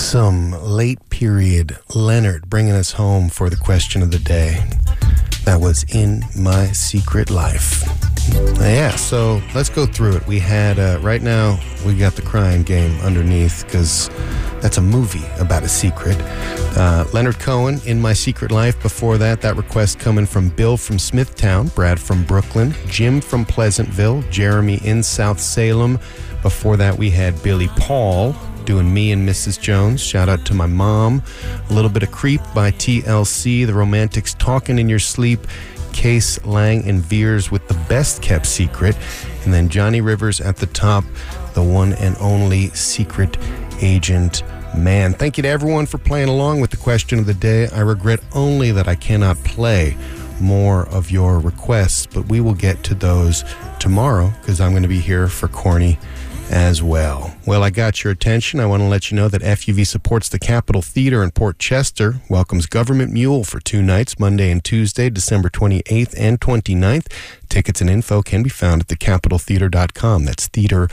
Some late period Leonard bringing us home for the question of the day. That was In My Secret Life. Yeah, so let's go through it. We had, right now, we got the Crying Game underneath because that's a movie about a secret. Leonard Cohen, In My Secret Life. Before that request coming from Bill from Smithtown, Brad from Brooklyn, Jim from Pleasantville, Jeremy in South Salem. Before that, we had Billy Paul doing Me and Mrs. Jones. Shout out to my mom. A little bit of Creep by TLC, The Romantics, Talking in Your Sleep, Case, Lang, and Veers with The Best Kept Secret. And then Johnny Rivers at the top, the one and only Secret Agent Man. Thank you to everyone for playing along with the question of the day. I regret only that I cannot play more of your requests, but we will get to those tomorrow because I'm going to be here for Corny as well. Well, I got your attention. I want to let you know that FUV supports the Capitol Theater in Port Chester, welcomes Government Mule for 2 nights, Monday and Tuesday, December 28th and 29th. Tickets and info can be found at thecapitoltheater.com. That's Theater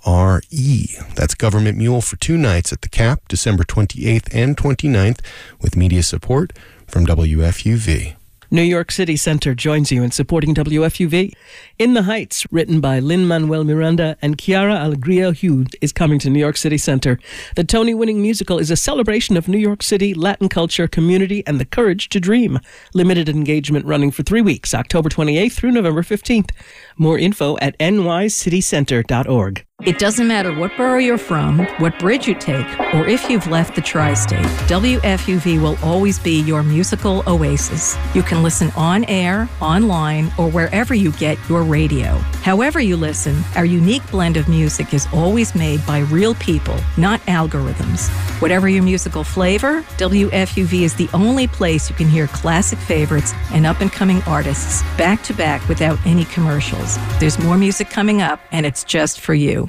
RE. That's Government Mule for 2 nights at the Cap, December 28th and 29th, with media support from WFUV. New York City Center joins you in supporting WFUV. In the Heights, written by Lin-Manuel Miranda and Chiara Alegria Hughes, is coming to New York City Center. The Tony-winning musical is a celebration of New York City, Latin culture, community, and the courage to dream. Limited engagement running for 3 weeks, October 28th through November 15th. More info at nycitycenter.org. It doesn't matter what borough you're from, what bridge you take, or if you've left the tri-state, WFUV will always be your musical oasis. You can listen on air, online, or wherever you get your radio. However you listen, our unique blend of music is always made by real people, not algorithms. Whatever your musical flavor, WFUV is the only place you can hear classic favorites and up-and-coming artists back to back without any commercials. There's more music coming up, and it's just for you.